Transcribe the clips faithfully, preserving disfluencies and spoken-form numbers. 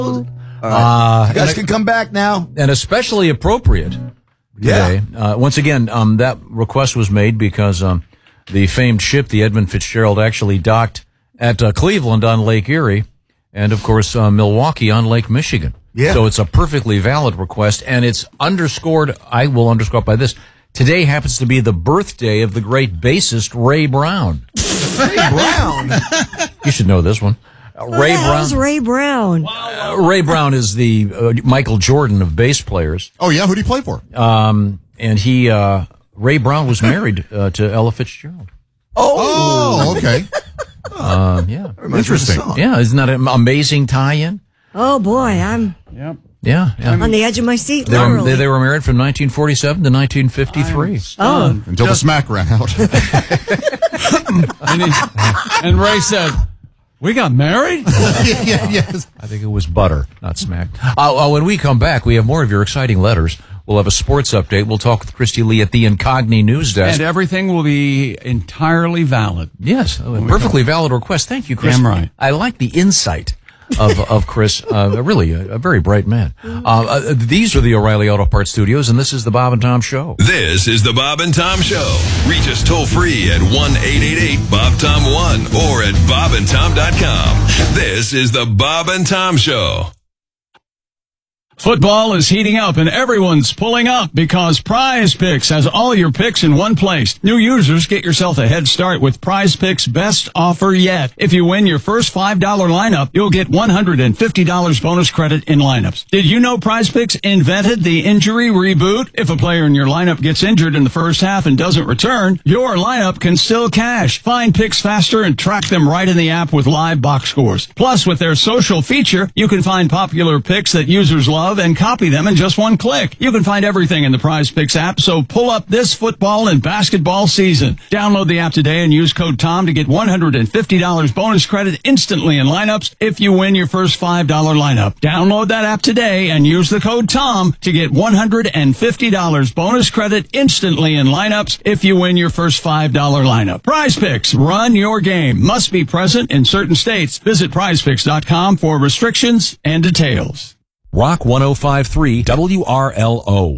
All right. Uh, you guys and, can come back now. and especially appropriate today. Yeah. Uh, once again, um, that request was made because um, the famed ship, the Edmund Fitzgerald, actually docked at uh, Cleveland on Lake Erie, and of course uh, Milwaukee on Lake Michigan. Yeah. So it's a perfectly valid request, and it's underscored. I will underscore it by this. Today happens to be the birthday of the great bassist Ray Brown. Ray Brown. You should know this one. Uh, Who Ray the hell's Brown. Ray Brown? Uh, Ray Brown is the uh, Michael Jordan of bass players. Oh, yeah? Who do you play for? Um, and he, uh, Ray Brown was married uh, to Ella Fitzgerald. Oh, okay. Um, yeah. Interesting. Yeah, isn't that an amazing tie-in? Oh boy, I'm Yeah, yeah. on the edge of my seat. They were, Literally. they, they were married from nineteen forty-seven to nineteen fifty-three. Oh, Until the smack ran out. And, he, and Ray said, "We got married?" yeah, yeah, yes. I think it was butter, not smack. Uh, uh, when we come back, we have more of your exciting letters. We'll have a sports update. We'll talk with Christy Lee at the Incogni News Desk. And everything will be entirely valid. Yes, a perfectly valid request. Thank you, Chris. Damn right. I like the insight of of Chris. Uh, really, a, a very bright man. Uh, uh, these are the O'Reilly Auto Parts Studios, and this is the Bob and Tom Show. This is the Bob and Tom Show. Reach us toll free at one eight eight eight Bob Tom one or at bob and tom dot com. This is the Bob and Tom Show. Football is heating up and everyone's pulling up because Prize Picks has all your picks in one place. New users, get yourself a head start with Prize Picks' best offer yet. If you win your first five dollar lineup, you'll get one hundred fifty dollars bonus credit in lineups. Did you know Prize Picks invented the injury reboot? If a player in your lineup gets injured in the first half and doesn't return, your lineup can still cash. Find picks faster and track them right in the app with live box scores. Plus, with their social feature, you can find popular picks that users love and copy them in just one click. You can find everything in the Prize Picks app, so pull up this football and basketball season. Download the app today and use code TOM to get one hundred fifty dollars bonus credit instantly in lineups if you win your first five dollar lineup. Download that app today and use the code TOM to get one hundred fifty dollars bonus credit instantly in lineups if you win your first five dollar lineup. Prize Picks, run your game. Must be present in certain states. Visit prize picks dot com for restrictions and details. Rock one oh five point three W R L O.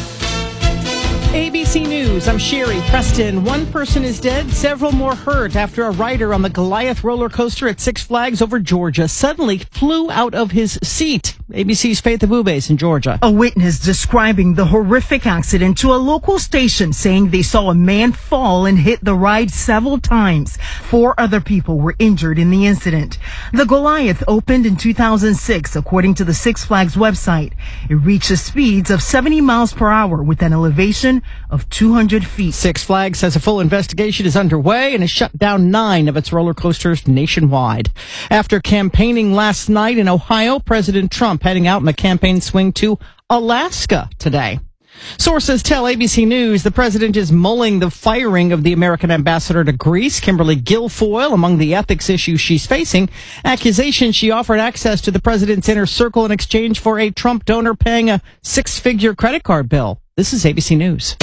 A B C News, I'm Sherry Preston. One person is dead, several more hurt after a rider on the Goliath roller coaster at Six Flags over Georgia suddenly flew out of his seat. A B C's Faith Abubes in Georgia. A witness describing the horrific accident to a local station, saying they saw a man fall and hit the ride several times. Four other people were injured in the incident. The Goliath opened in two thousand six, according to the Six Flags website. It reaches speeds of seventy miles per hour with an elevation of two hundred feet. Six Flags says a full investigation is underway and has shut down nine of its roller coasters nationwide. After campaigning last night in Ohio, President Trump heading out in the campaign swing to Alaska today. Sources tell A B C News the president is mulling the firing of the American ambassador to Greece, Kimberly Guilfoyle, among the ethics issues she's facing. Accusations she offered access to the president's inner circle in exchange for a Trump donor paying a six-figure credit card bill. This is A B C News.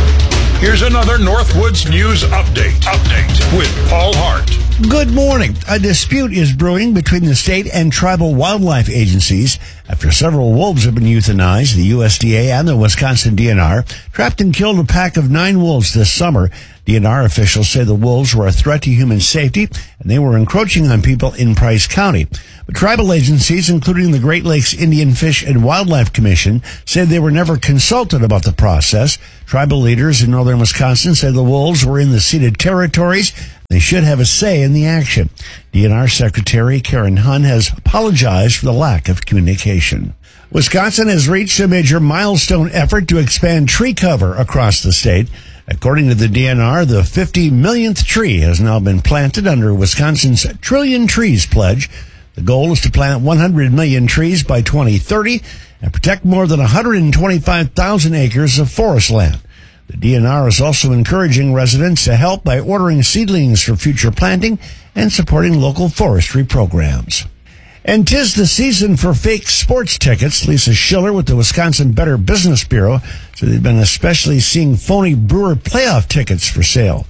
Here's another Northwoods News Update. Update with Paul Hart. Good morning. A dispute is brewing between the state and tribal wildlife agencies after several wolves have been euthanized. The U S D A and the Wisconsin D N R trapped and killed a pack of nine wolves this summer. D N R officials say the wolves were a threat to human safety and they were encroaching on people in Price County. But tribal agencies, including the Great Lakes Indian Fish and Wildlife Commission, said they were never consulted about the process. Tribal leaders in northern Wisconsin say the wolves were in the ceded territories. They should have a say in the action. D N R Secretary Karen Hunn has apologized for the lack of communication. Wisconsin has reached a major milestone effort to expand tree cover across the state. According to the D N R, the fifty millionth tree has now been planted under Wisconsin's Trillion Trees pledge. The goal is to plant one hundred million trees by twenty thirty and protect more than one hundred twenty-five thousand acres of forest land. The D N R is also encouraging residents to help by ordering seedlings for future planting and supporting local forestry programs. And 'tis the season for fake sports tickets. Lisa Schiller with the Wisconsin Better Business Bureau said they've been especially seeing phony Brewer playoff tickets for sale.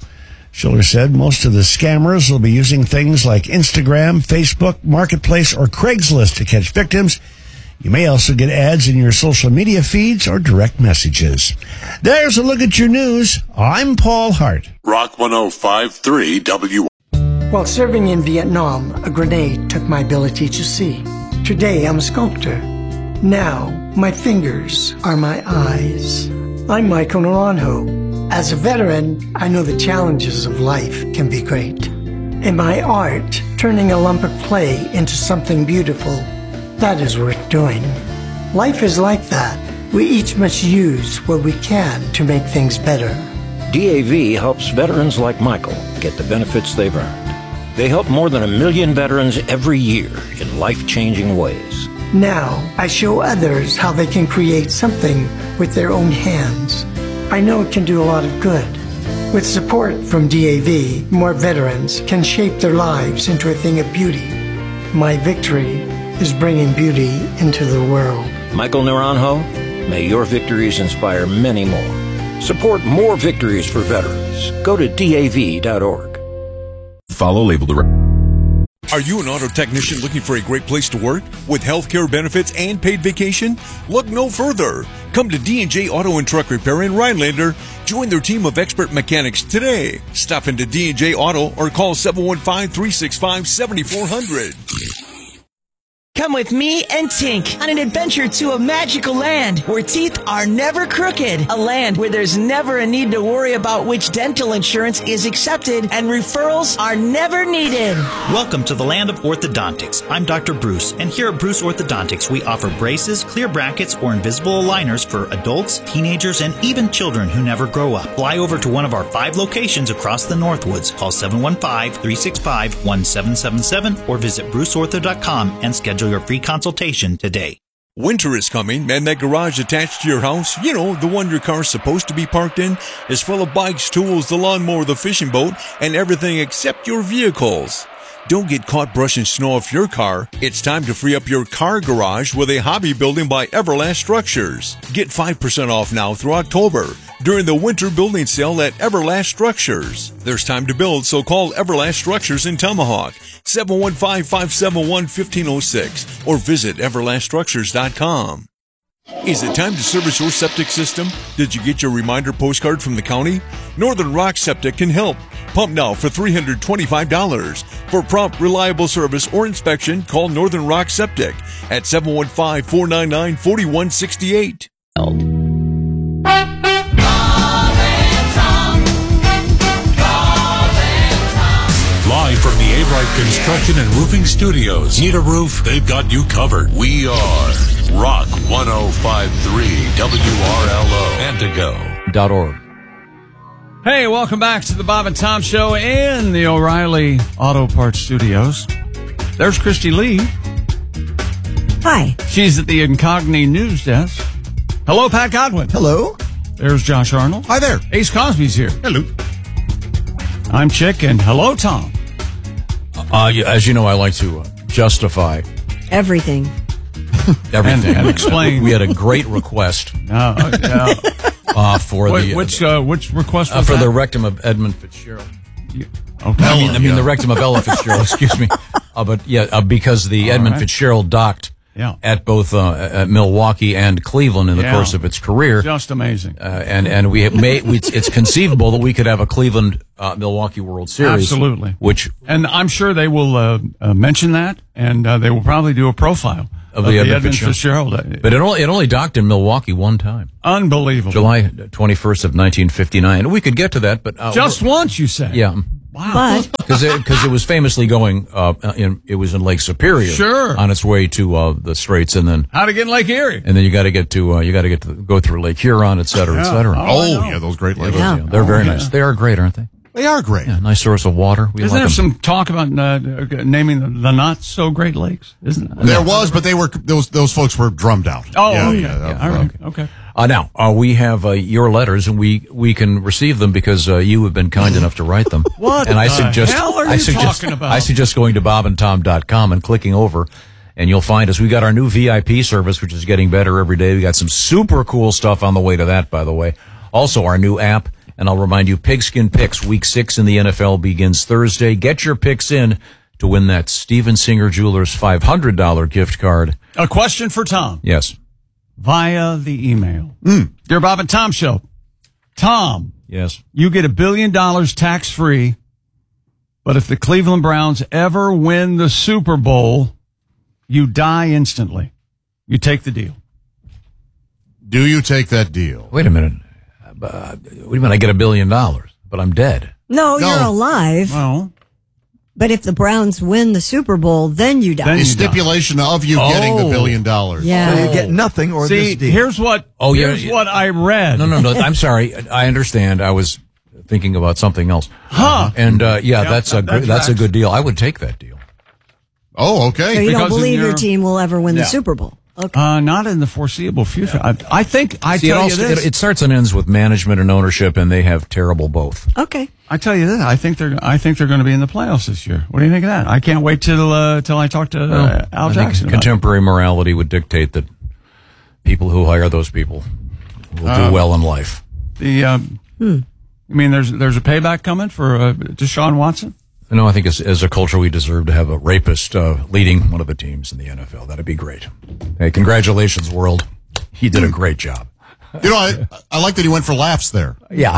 Schiller said most of the scammers will be using things like Instagram, Facebook, Marketplace, or Craigslist to catch victims. You may also get ads in your social media feeds or direct messages. There's a look at your news. I'm Paul Hart. Rock one oh five point three W. While serving in Vietnam, a grenade took my ability to see. Today, I'm a sculptor. Now, my fingers are my eyes. I'm Michael Naranjo. As a veteran, I know the challenges of life can be great. In my art, turning a lump of clay into something beautiful, that is worth doing. Life is like that. We each must use what we can to make things better. D A V helps veterans like Michael get the benefits they've earned. They help more than a million veterans every year in life-changing ways. Now, I show others how they can create something with their own hands. I know it can do a lot of good. With support from D A V, more veterans can shape their lives into a thing of beauty. My victory is bringing beauty into the world. Michael Naranjo, may your victories inspire many more. Support more victories for veterans. Go to D A V dot org. Follow label the. Are you an auto technician looking for a great place to work with healthcare benefits and paid vacation? Look no further. Come to D and J Auto and Truck Repair in Rhinelander. Join their team of expert mechanics today. Stop into D and J Auto or call seven one five, three six five, seven four zero zero. Come with me and Tink on an adventure to a magical land where teeth are never crooked. A land where there's never a need to worry about which dental insurance is accepted and referrals are never needed. Welcome to the land of orthodontics. I'm Doctor Bruce, and here at Bruce Orthodontics, we offer braces, clear brackets, or invisible aligners for adults, teenagers, and even children who never grow up. Fly over to one of our five locations across the Northwoods. Call seven one five, three six five, one seven seven seven or visit bruce ortho dot com and schedule your free consultation today. Winter is coming, and that garage attached to your house, you know, the one your car's supposed to be parked in, is full of bikes, tools, the lawnmower, the fishing boat, and everything except your vehicles. Don't get caught brushing snow off your car. It's time to free up your car garage with a hobby building by Everlast Structures. Get five percent off now through October during the winter building sale at Everlast Structures. There's time to build, so call Everlast Structures in Tomahawk, seven one five, five seven one, one five zero six, or visit everlast structures dot com. Is it time to service your septic system? Did you get your reminder postcard from the county? Northern Rock Septic can help. Pump now for three hundred twenty-five dollars. For prompt, reliable service or inspection, call Northern Rock Septic at seven one five, four nine nine, four one six eight. Live from the A-Rite Construction and Roofing Studios. Need a roof? They've got you covered. We are Rock one oh five point three W R L O. Antigo. Dot org. Hey, welcome back to the Bob and Tom Show in the O'Reilly Auto Parts Studios. There's Christy Lee. Hi. She's at the Incogni News Desk. Hello, Pat Godwin. Hello. There's Josh Arnold. Hi there. Ace Cosby's here. Hello. I'm Chick, and hello, Tom. Uh, as you know, I like to uh, justify Everything. everything. And, and explain. We had a great request No, no. uh, for Wait, the which uh, which request was uh, for that? the rectum of Edmund Fitzgerald. Okay. I mean, I mean the rectum of Ella Fitzgerald. Excuse me, uh, but yeah, uh, because the All Edmund right. Fitzgerald docked Yeah. at both uh, at Milwaukee and Cleveland in the Yeah. course of its career. Just amazing. Uh, and and we have made we, it's conceivable that we could have a Cleveland uh, Milwaukee World Series. Absolutely. Which And I'm sure they will uh, uh, mention that, and uh, they will probably do a profile Of of, the the, Edmund Edmund Fitzgerald. Fitzgerald. But it only it only docked in Milwaukee one time, Unbelievable. July twenty-first of nineteen fifty-nine. We could get to that, but uh, Just once, you say? yeah, Wow. But because it, 'cause it was famously going uh, in it was in Lake Superior, Sure. on its way to uh, the Straits, and then How to get in Lake Erie? and then you got to get to uh, you got to get to go through Lake Huron, et cetera, et Yeah. cetera. Oh, I Oh, know. yeah, those great lakes. Yeah. Yeah, they're very Oh, nice. yeah. They are great, aren't they? They are great. Yeah, nice source of water. We Isn't like there them. some talk about uh, naming the, the not so great lakes? Isn't there? There was, but they were those those folks were drummed out. Oh, yeah, okay. yeah, that All was, right. uh, Okay. Uh, now, uh, we have uh, your letters, and we, we can receive them because uh, you have been kind enough to write them. What and I the suggest, hell are I you suggest, talking about? I suggest going to bob and tom dot com and clicking over, and you'll find us. We got our new V I P service, which is getting better every day. We got some super cool stuff on the way to that, by the way. Also, our new app And I'll remind you, Pigskin Picks, week six in the N F L begins Thursday. Get your picks in to win that Steven Singer Jewelers five hundred dollars gift card. A question for Tom. Yes. Via the email. Mm. Dear Bob and Tom Show. Tom. Yes. You get a billion dollars tax-free, but if the Cleveland Browns ever win the Super Bowl, you die instantly. You take the deal. Do you take that deal? Wait a minute. Uh, what do you mean I get a billion dollars, but I'm dead? No, No. you're alive. Well, But if the Browns win the Super Bowl, then you die. Then The you stipulation of you Oh. getting the billion dollars. Yeah. So you get nothing or see, this deal. here's what, Oh, yeah, here's yeah. what I read. No, no, no. I'm sorry. I understand. I was thinking about something else. Huh. And, uh, yeah, Yeah, that's a that- gr- that that's a tracks. good deal. I would take that deal. Oh, okay. So you because don't in believe your your- team will ever win Yeah. the Super Bowl. Okay. Uh, not in the foreseeable future. I, I think, I See, it, tell all, you this. it, it starts and ends with management and ownership, and they have terrible both. Okay. I tell you this. I think they're, I think they're going to be in the playoffs this year. What do you think of that? I can't wait till, uh, till I talk to uh, Al I Jackson. think about it. contemporary morality would dictate that people who hire those people will do Um, well in life. The, um, I mean, there's, there's a payback coming for, uh, Deshaun Watson. You know, I think as, as a culture, we deserve to have a rapist uh, leading one of the teams in the N F L. That'd be great. Hey, congratulations, world. He did a great job. You know, I, I like that he went for laughs there. Yeah.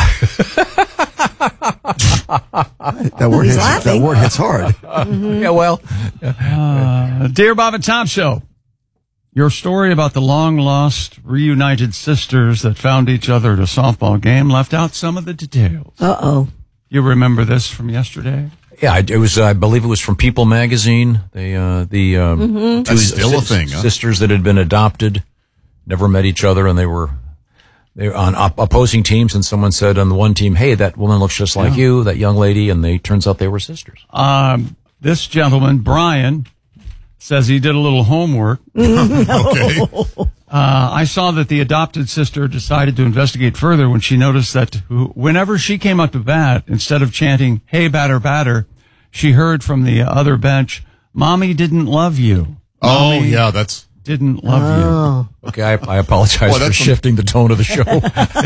That word He's hits, that laughing. word hits hard. Yeah, well. Uh, Dear Bob and Tom Show, your story about the long-lost reunited sisters that found each other at a softball game left out some of the details. Uh-oh. You remember this from yesterday? Yeah, it was. I believe it was from People Magazine. They, uh, the um, Mm-hmm. two That's still a sis- thing, huh? sisters that had been adopted, never met each other, and they were they were on op- opposing teams. And someone said on the one team, "Hey, that woman looks just like Yeah. you, that young lady," and they turns out they were sisters. Um, this gentleman, Brian, says he did a little homework. Okay. Uh, I saw that the adopted sister decided to investigate further when she noticed that who- whenever she came up to bat, instead of chanting, "Hey, batter, batter," she heard from the other bench, "Mommy didn't love you." Oh, Mommy yeah, that's. didn't love Oh. Okay, I, I apologize Boy, for that's some- shifting the tone of the show.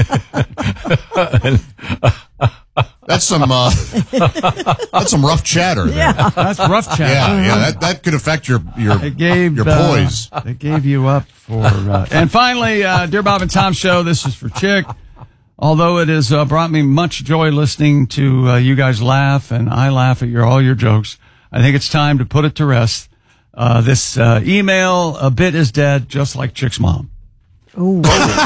That's some uh, that's some rough chatter there. Yeah. you. That's rough chat. Yeah, yeah, that, that could affect your your It gave your uh, poise. It gave you up for. Uh, and finally, uh, dear Bob and Tom Show, this is for Chick. Although it has uh, brought me much joy listening to uh, you guys laugh, and I laugh at your all your jokes, I think it's time to put it to rest. Uh, this uh, email a bit is dead, just like Chick's mom. Ooh. Ooh.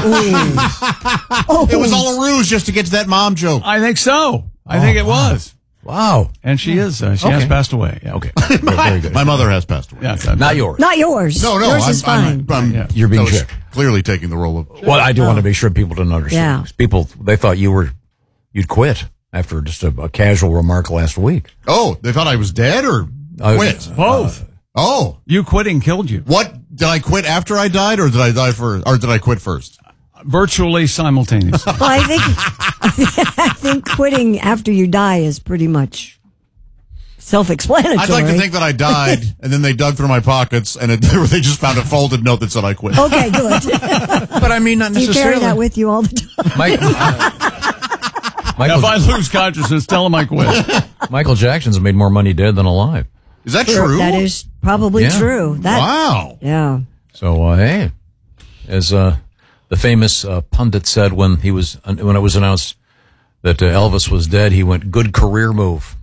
It was all a ruse just to get to that mom joke. I think so. I think it was. Wow. And she is. Uh, she has Okay. passed away. Yeah. Okay. Very good. My mother has passed away. Yeah, so- Not yours. Not yours. No, no, Yours I'm, is I'm, fine. I'm, Yeah. You're being I was Chick. clearly taking the role of. Well, I do want to make sure people didn't understand. Yeah. People, they thought you were, you'd quit after just a, a casual remark last week. Oh, they thought I was dead or Uh, quit. Both. Oh, You quitting killed you. what did I quit after I died, or did I die first, or did I quit first? Virtually simultaneously. Well, I think I think quitting after you die is pretty much self-explanatory. I'd like to think that I died, and then they dug through my pockets, and it, they just found a folded note that said I quit. Okay, good. But I mean, not Do you carry necessarily. that with you all the time? Mike, uh, Now, Michael, if I lose consciousness, tell him I quit. Michael Jackson's made more money dead than alive. Is that true? That is probably Yeah. true. That, Wow. Yeah. So, uh, hey, as uh, the famous uh, pundit said when he was when it was announced that uh, Elvis was dead, he went, "Good career move."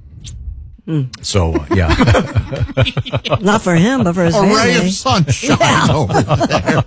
So, uh, yeah. Not for him, but for his A family. ray of sunshine over there.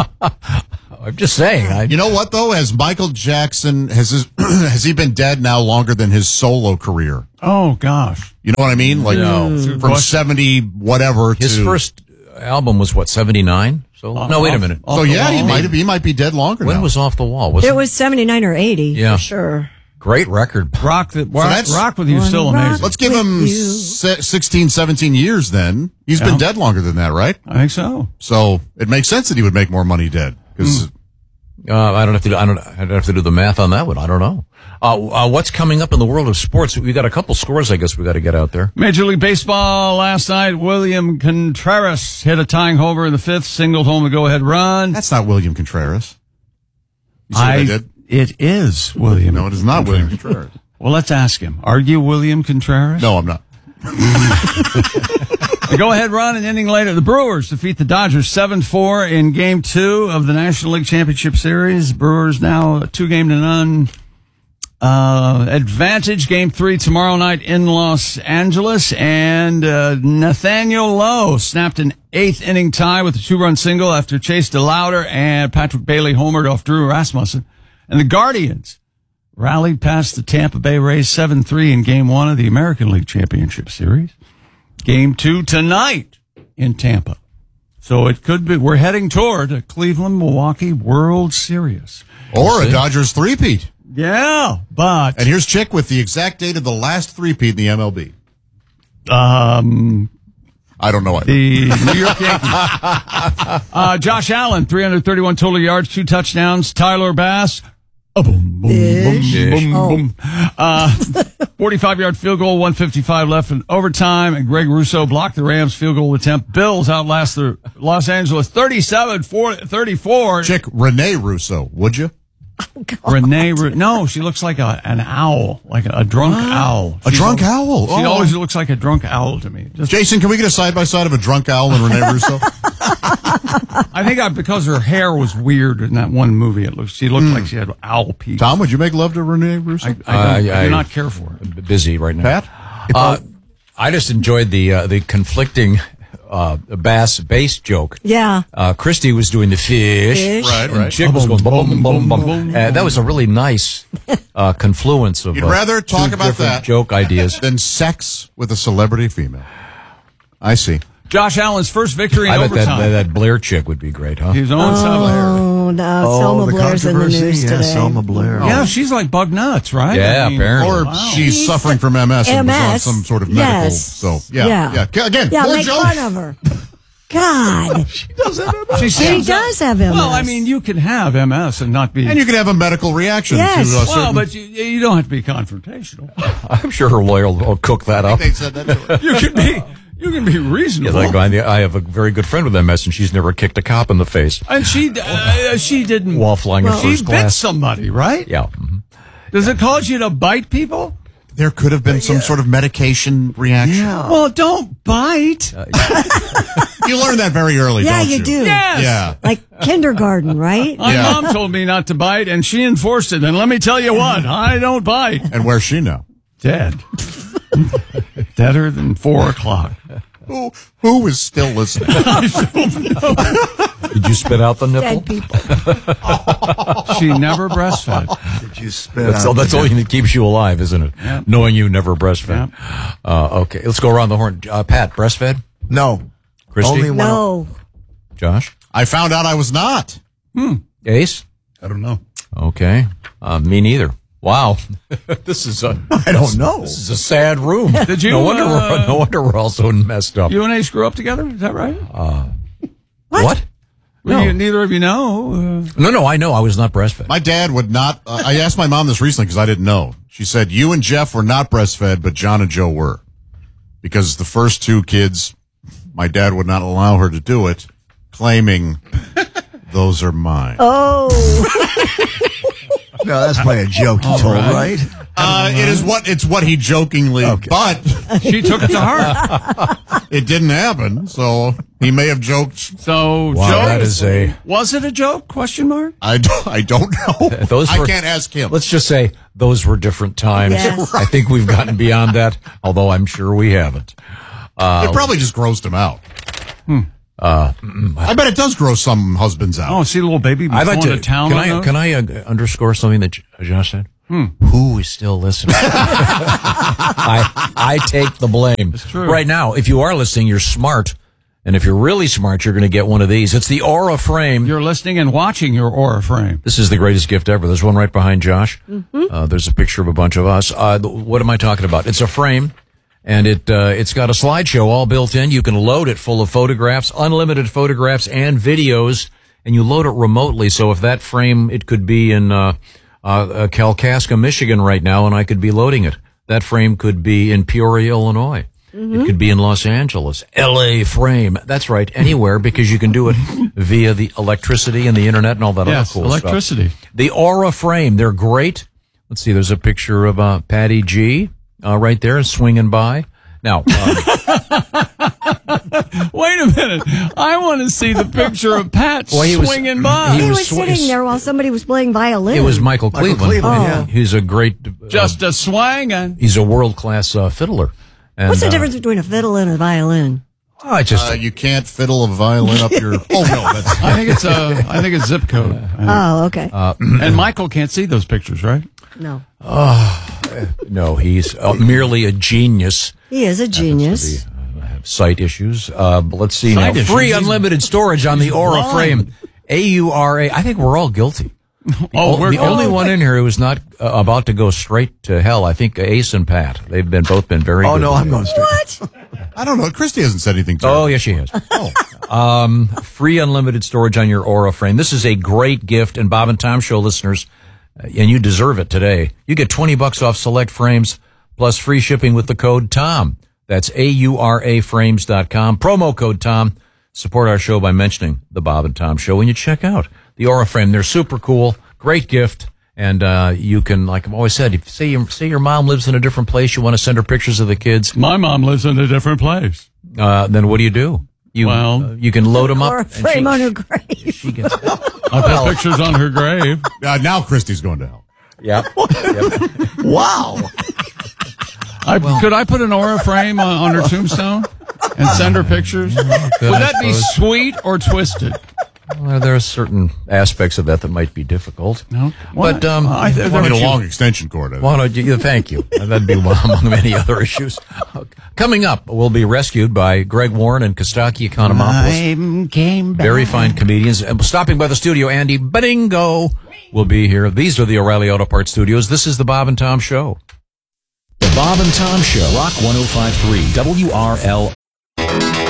I'm just saying. I, You know what though? Has Michael Jackson has his, has he been dead now longer than his solo career? Oh, gosh. You know what I mean? Like No. from seventy whatever his to first album was what, seventy-nine? So no, wait a minute. Off So the yeah, he Wall? might have, he might be dead longer When now. was Off the Wall? Was It was seventy-nine or eighty, Yeah. for sure. great record. Rock, the, rock, that's- rock with you is still Wanna rock amazing. Let's give with him you. se- sixteen, seventeen years then. He's Yeah. been dead longer than that, right? I think so. So it makes sense that he would make more money dead. Because Uh, I don't have to. Do, I don't. I don't have to do the math on that one. I don't know. Uh, uh, what's coming up in the world of sports? We got a couple scores. I guess we got to get out there. Major League Baseball last night, William Contreras hit a tying homer in the fifth, singled home a go-ahead run. that's not William Contreras. You see what I, I, did? It is William. No, it is not William Contreras. Well, let's ask him. Are you William Contreras? No, I'm not. The go-ahead run and inning later, the Brewers defeat the Dodgers seven four in Game two of the National League Championship Series. Brewers now two game to none uh, advantage. Game three tomorrow night in Los Angeles. And uh, Nathaniel Lowe snapped an eighth inning tie with a two-run single after Chase DeLauder and Patrick Bailey homered off Drew Rasmussen. And the Guardians rallied past the Tampa Bay Rays seven three in Game one of the American League Championship Series. Game two tonight in Tampa. So it could be, we're heading toward a Cleveland-Milwaukee World Series. Or a Dodgers three-peat. Yeah, but... And here's Chick with the exact date of the last three-peat in the M L B. Um... I don't know. Either. The New York Yankees. uh, Josh Allen, three hundred thirty-one total yards, two touchdowns. Tyler Bass... Oh, boom, boom, Ish. boom, boom, Oh. boom. Uh, forty-five-yard field goal, one fifty-five left in overtime, and Greg Russo blocked the Rams' field goal attempt. Bills outlast the Los Angeles thirty-seven thirty-four. Chick, Renee Russo, would you? Oh, Renee, Ru- no, she looks like a, an owl, like a, a drunk owl. A She's drunk always, owl? She Oh. always looks like a drunk owl to me. Just, Jason, can we get a side-by-side of a drunk owl and Renee Russo? I think I, because her hair was weird in that one movie, it looked, she looked Mm. like she had owl peas. Tom, would you make love to Renee Russo? I, I, don't, I do not care for her. I'm busy right now. Pat? Uh, I just enjoyed the uh, the conflicting uh, bass bass joke. Yeah. Uh, Christy was doing the fish, Fish. Right, and right. Chick was going bum, bum, bum, bum. Uh, that was a really nice uh, confluence of. You'd uh, rather talk two about different that joke ideas than sex with a celebrity female. I see. Josh Allen's first victory in I bet that, overtime. that Blair chick would be great, huh? He's on Oh, no, Selma the Blair's in the controversy. news Yeah, today. Selma Blair. Yeah, she's like bug nuts, right? Yeah, I mean, apparently. Or wow. she's She's- suffering from M S and was on M S, some sort of medical. yes. So, yeah. Yeah. Yeah. Again, Yeah, more make jokes. fun of her. God. She She seems- does have M S. Well, I mean, you can have M S and not be. And you can have a medical reaction Yes. to a well, certain... but you, you don't have to be confrontational. I'm sure her lawyer will cook that up. They said that to her. You can be. You can be Yeah, reasonable. like, I I have a very good friend with M S, and she's never kicked a cop in the face and she uh, she didn't. while flying in she first bit class. somebody, right? Yeah. mhm. Does it cause you to bite people? There could have been some sort of medication reaction. Well, don't bite. You learn that very early, yeah, don't you? you do. Yes. Yeah. Like kindergarten, right? My Yeah. mom told me not to bite, and she enforced it. And let me tell you what, I don't bite. And where's she now? Dead. Deader than four o'clock. Who who is still listening? Did you spit out the nipple? Dead people. She never breastfed. Did you spit That's out all. That's the- all that keeps you alive, isn't it? Yep. Knowing you never breastfed. Uh, okay, let's go around the horn. Uh, Pat, breastfed? No. Christy? Only when No. Josh? I found out I was not. Ace? I don't know. Okay. Uh, me neither. Wow. This is a. I don't know. This is a sad room. Did you, No wonder. uh, we're, no wonder we're all so messed up. You and Ace grew up together? Is that right? What? Well, No. you, neither of you know. Uh, No, no. I know. I was not breastfed. My dad would not. Uh, I asked my mom this recently because I didn't know. She said you and Jeff were not breastfed, but John and Joe were, because the first two kids, my dad would not allow her to do it, claiming those are mine. Oh. No, that's probably a joke you told, right? Uh, it is what it's what he jokingly, but she took it to heart. it didn't happen. So he may have joked. So, Wow, joke, that is a- Was it a joke? Question mark. I don't, I don't know. Those I were- can't ask him. Let's just say those were different times. Yes. I think we've gotten beyond that, although I'm sure we haven't. Uh, It probably just grossed him out. uh, I bet it does gross some husbands out. Oh, see, little baby I'd like going to. to town. Can on I? those? Can I uh, underscore something that J- Josh said? Who is still listening? I I take the blame. true. Right now, if you are listening, you're smart, and if you're really smart, you're going to get one of these. It's the Aura frame. You're listening and watching your Aura frame. This is the greatest gift ever. There's one right behind Josh. Uh, there's a picture of a bunch of us. Uh, th- what am I talking about? It's a frame, and it uh, it's got a slideshow all built in. You can load it full of photographs, unlimited photographs and videos, and you load it remotely. So if that frame, it could be in uh, uh, uh, Kalkaska, Michigan right now, and I could be loading it. That frame could be in Peoria, Illinois. It could be in Los Angeles, L A frame. That's right, anywhere, because you can do it via the electricity and the internet and all that Yes, other cool electricity. stuff. The Aura frame, they're great. Let's see, there's a picture of uh, Patty G uh, right there swinging by. Now, uh, Wait a minute. I want to see the picture of Pat Well, he was- swinging by. He, He was, was sw- sitting there while somebody was playing violin. it was Michael Cleveland. Cleveland, Oh. yeah. He's a great, uh, Just a swanging. he's a world-class uh, fiddler. And, What's the uh, difference between a fiddle and a violin? Oh, I just Uh, you can't fiddle a violin up your. Oh no, that's. I think it's a. I think it's zip code. Oh, okay. Uh, And Michael can't see those pictures, right? no. no, he's uh, merely a genius. He is a genius. Uh, have sight issues. Uh, but let's see Sight now. issues? Free He's- unlimited storage on the Aura blind. frame. A U R A. I think we're all guilty. Oh, the we're only guilty. one in here who is not uh, about to go straight to hell. I think Ace and Pat. They've been both been very. Oh good no, to I'm me. going straight. What? I don't know. Christy hasn't said anything to Oh, her. yes, she has. um, free unlimited storage on your Aura frame. This is a great gift, and Bob and Tom Show listeners, uh, and you deserve it today. You get twenty bucks off select frames plus free shipping with the code TOM. That's A U R A frames dot com. Promo code TOM. Support our show by mentioning the Bob and Tom Show when you check out the Aura frame. They're super cool. Great gift. And uh, you can, like I've always said, if say your, say your mom lives in a different place, you want to send her pictures of the kids. My mom lives in a different place. Uh, then what do you do? You, Well- uh, you can load them up. Or a and frame she- on her grave. She gets I put pictures on her grave. Uh, now Christy's going to hell. Yep. Yep. Wow. I, could I put an Aura frame on, on her tombstone and send her pictures? Would that be suppose. sweet or twisted? Well, there are certain aspects of that that might be difficult. No, But, um, I, th- I need a you- long extension cord. I think. Why don't you, thank you. That'd be one among many other issues. Coming up, we'll be rescued by Greg Warren and Kostaki Economopoulos. I came back. Very fine comedians. And stopping by the studio, Andy Bedingo will be here. These are the O'Reilly Auto Parts Studios. This is the Bob and Tom Show. The Bob and Tom Show, Rock one oh five point three, W R L